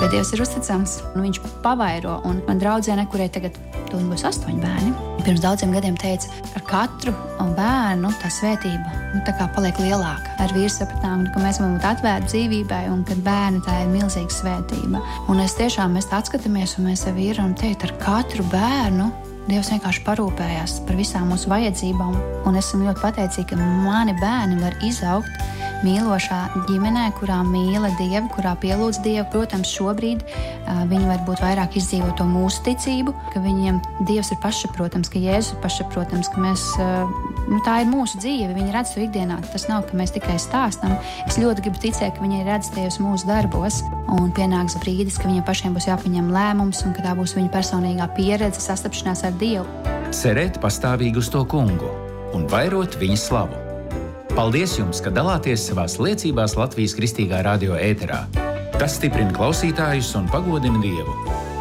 ka Dievs ir uzticams, un viņš pavairo. Un man draudzene, kurai tagad būs 8 bērni, pirms daudziem gadiem teica, ar katru bērnu tā svētība tā kā paliek lielāka. Ar vīru sapratām, ka mēs varam būt atvērti dzīvībai un ka bērni tā ir milzīga svētība. Un mēs tā atskatāmies un mēs ar vīru varam teikt, ar katru bērnu Dievs vienkārši parūpējās par visām mūsu vajadzībām. Un esmu ļoti pateicīga, ka mani bērni var izaugt mīlošā ģimenē, kurā mīla Dievu, kurā pielūdz Dievu. Protams, šobrīd viņi varbūt vairāk izdzīvo to mūsu ticību, ka viņiem Dievs ir pašsaprotams, ka Jēzus ir pašsaprotams, ka mēs, tā ir mūsu dzīve, viņi redz to ikdienā. Tas nav, ka mēs tikai stāstam. Es ļoti gribu ticēt, ka viņi redz tajos mūsu darbos. Un pienāks brīdis, ka viņiem pašiem būs jāpieņem lēmums un ka tā būs viņa personīgā pieredze, sastapšanās ar Dievu. Cerēt pastāvīgi uz to kungu un vairot viņa slavu. Paldies jums, ka dalāties savās liecībās Latvijas Kristīgā radio ēterā. Tas stiprina klausītājus un pagodina Dievu.